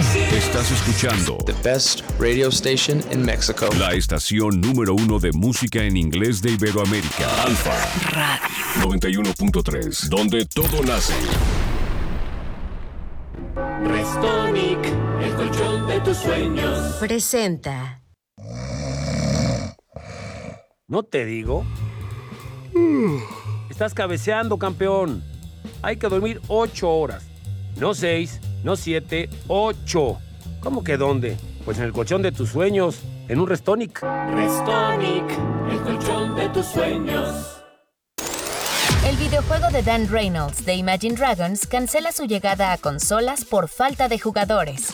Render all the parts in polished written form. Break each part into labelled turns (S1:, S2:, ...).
S1: Estás escuchando
S2: The best radio station in Mexico.
S1: la estación número 1 de música en inglés de Iberoamérica. Alfa Radio 91.3, donde todo nace.
S3: Restonic, el colchón de tus sueños.
S4: Presenta.
S5: ¿No te digo? Estás cabeceando, campeón. Hay que dormir 8 horas. No 6, no 7, 8. ¿Cómo que dónde? Pues en el colchón de tus sueños, en un Restonic.
S3: Restonic, el colchón de tus sueños.
S4: El videojuego de Dan Reynolds de Imagine Dragons cancela su llegada a consolas por falta de jugadores.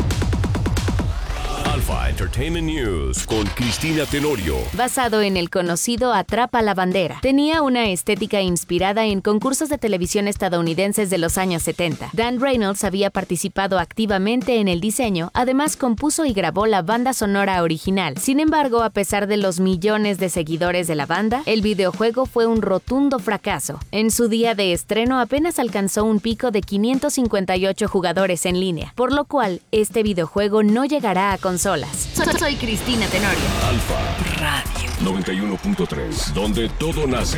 S1: Alfa Entertainment News con Cristina Tenorio.
S4: Basado en el conocido Atrapa la Bandera, tenía una estética inspirada en concursos de televisión estadounidenses de los años 70. Dan Reynolds había participado activamente en el diseño, además compuso y grabó la banda sonora original. Sin embargo, a pesar de los millones de seguidores de la banda, el videojuego fue un rotundo fracaso. En su día de estreno apenas alcanzó un pico de 558 jugadores en línea, por lo cual este videojuego no llegará a consolas. Soy Cristina Tenorio.
S1: Alfa Radio 91.3, donde todo nace.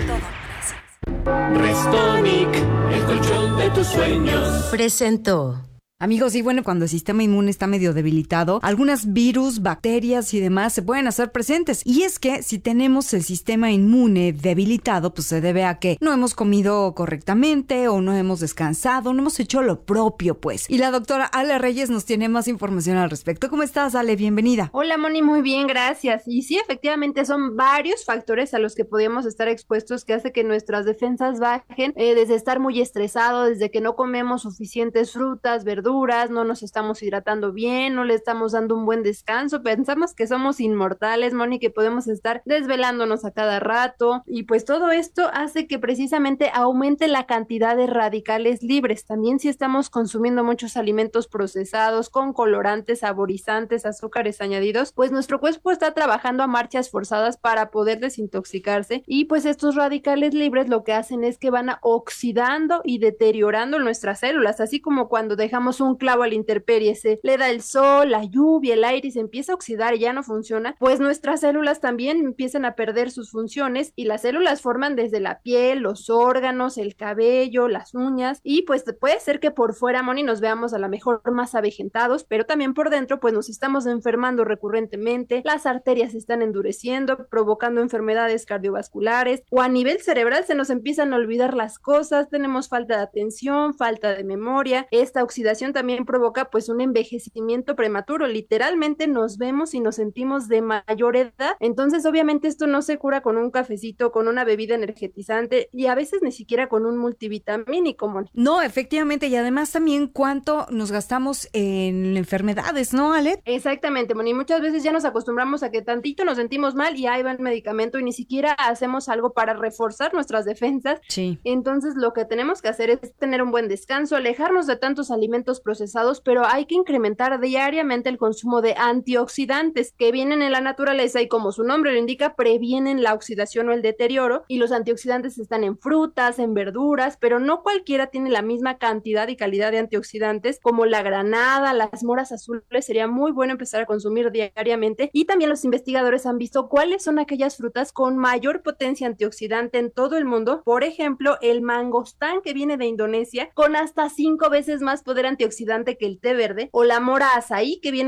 S3: Restonic, el colchón de tus sueños.
S4: Presentó.
S6: Amigos, y bueno, cuando el sistema inmune está medio debilitado, algunas virus, bacterias y demás se pueden hacer presentes. Y es que si tenemos el sistema inmune debilitado, pues se debe a que no hemos comido correctamente o no hemos descansado, no hemos hecho lo propio, pues. Y la doctora Ale Reyes nos tiene más información al respecto. ¿Cómo estás, Ale? Bienvenida.
S7: Hola, Moni, muy bien, gracias. Y sí, efectivamente son varios factores a los que podríamos estar expuestos que hace que nuestras defensas bajen, desde estar muy estresado, desde que no comemos suficientes frutas, verduras, no nos estamos hidratando bien, no le estamos dando un buen descanso, pensamos que somos inmortales, Moni, que podemos estar desvelándonos a cada rato, y pues todo esto hace que precisamente aumente la cantidad de radicales libres. También si estamos consumiendo muchos alimentos procesados con colorantes, saborizantes, azúcares añadidos, pues nuestro cuerpo está trabajando a marchas forzadas para poder desintoxicarse, y pues estos radicales libres lo que hacen es que van oxidando y deteriorando nuestras células, así como cuando dejamos un clavo a la intemperie, se le da el sol, la lluvia, el aire y se empieza a oxidar y ya no funciona, pues nuestras células también empiezan a perder sus funciones, y las células forman desde la piel, los órganos, el cabello, las uñas, y pues puede ser que por fuera, Moni, nos veamos a lo mejor más avejentados, pero también por dentro pues nos estamos enfermando recurrentemente, las arterias se están endureciendo, provocando enfermedades cardiovasculares, o a nivel cerebral se nos empiezan a olvidar las cosas, tenemos falta de atención, falta de memoria. Esta oxidación también provoca pues un envejecimiento prematuro, literalmente nos vemos y nos sentimos de mayor edad. Entonces obviamente esto no se cura con un cafecito, con una bebida energetizante, y a veces ni siquiera con un multivitamínico, Moni.
S6: No, efectivamente, y además también cuánto nos gastamos en enfermedades, ¿no, Ale?
S7: Exactamente, Moni, muchas veces ya nos acostumbramos a que tantito nos sentimos mal y ahí va el medicamento y ni siquiera hacemos algo para reforzar nuestras defensas.
S6: Sí.
S7: Entonces lo que tenemos que hacer es tener un buen descanso, alejarnos de tantos alimentos procesados, pero hay que incrementar diariamente el consumo de antioxidantes que vienen en la naturaleza y, como su nombre lo indica, previenen la oxidación o el deterioro, y los antioxidantes están en frutas, en verduras, pero no cualquiera tiene la misma cantidad y calidad de antioxidantes, como la granada, las moras azules. Sería muy bueno empezar a consumir diariamente, y también los investigadores han visto cuáles son aquellas frutas con mayor potencia antioxidante en todo el mundo. Por ejemplo, el mangostán, que viene de Indonesia, con hasta 5 veces más poder antioxidante que el té verde, o la mora azaí, que viene